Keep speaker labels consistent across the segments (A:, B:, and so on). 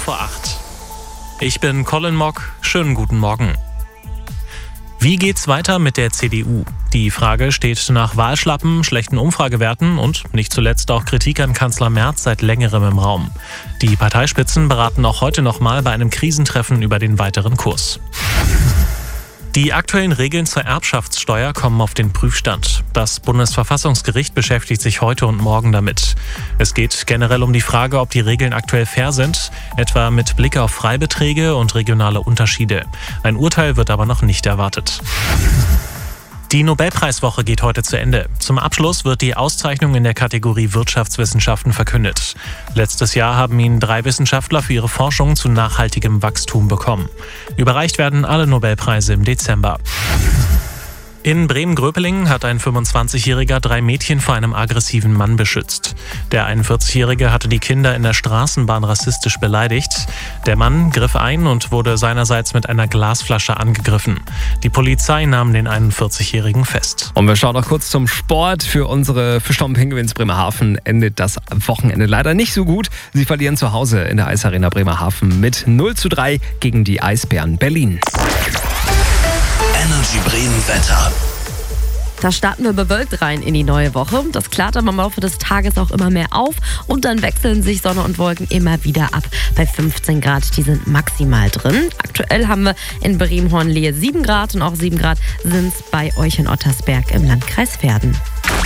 A: vor 8. Ich bin Colin Mock. Schönen guten Morgen. Wie geht's weiter mit der CDU? Die Frage steht nach Wahlschlappen, schlechten Umfragewerten und nicht zuletzt auch Kritik an Kanzler Merz seit längerem im Raum. Die Parteispitzen beraten auch heute nochmal bei einem Krisentreffen über den weiteren Kurs. Die aktuellen Regeln zur Erbschaftssteuer kommen auf den Prüfstand. Das Bundesverfassungsgericht beschäftigt sich heute und morgen damit. Es geht generell um die Frage, ob die Regeln aktuell fair sind, etwa mit Blick auf Freibeträge und regionale Unterschiede. Ein Urteil wird aber noch nicht erwartet. Die Nobelpreiswoche geht heute zu Ende. Zum Abschluss wird die Auszeichnung in der Kategorie Wirtschaftswissenschaften verkündet. Letztes Jahr haben ihn 3 Wissenschaftler für ihre Forschung zu nachhaltigem Wachstum bekommen. Überreicht werden alle Nobelpreise im Dezember. In Bremen-Gröpelingen hat ein 25-Jähriger 3 Mädchen vor einem aggressiven Mann beschützt. Der 41-Jährige hatte die Kinder in der Straßenbahn rassistisch beleidigt. Der Mann griff ein und wurde seinerseits mit einer Glasflasche angegriffen. Die Polizei nahm den 41-Jährigen fest.
B: Und wir schauen noch kurz zum Sport. Für unsere Fischtown-Penguins Bremerhaven endet das Wochenende leider nicht so gut. Sie verlieren zu Hause in der Eisarena Bremerhaven mit 0:3 gegen die Eisbären Berlin.
C: Energy Bremen Wetter.
D: Da starten wir bewölkt rein in die neue Woche. Das klart aber im Laufe des Tages auch immer mehr auf und dann wechseln sich Sonne und Wolken immer wieder ab. Bei 15 Grad, die sind maximal drin. Aktuell haben wir in Bremen-Hornlehe 7 Grad und auch 7 Grad sind es bei euch in Ottersberg im Landkreis Verden.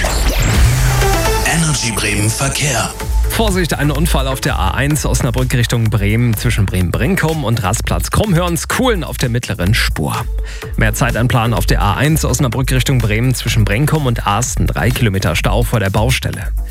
C: Energy Bremen Verkehr.
B: Vorsicht, ein Unfall auf der A1 Osnabrück Richtung Bremen zwischen Bremen-Brinkum und Rastplatz Krummhörns-Kuhlen auf der mittleren Spur. Mehr Zeit einplanen auf der A1 Osnabrück Richtung Bremen zwischen Brinkum und Arsten. 3 Kilometer Stau vor der Baustelle.